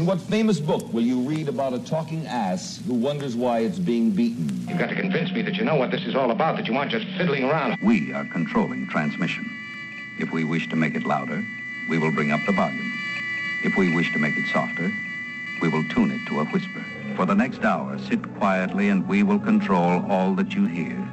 In what famous book will you read about a talking ass who wonders why it's being beaten? You've got to convince me that you know what this is all about, that you aren't just fiddling around. We are controlling transmission. If we wish to make it louder, we will bring up the volume. If we wish to make it softer, we will tune it to a whisper. For the next hour, sit quietly and we will control all that you hear.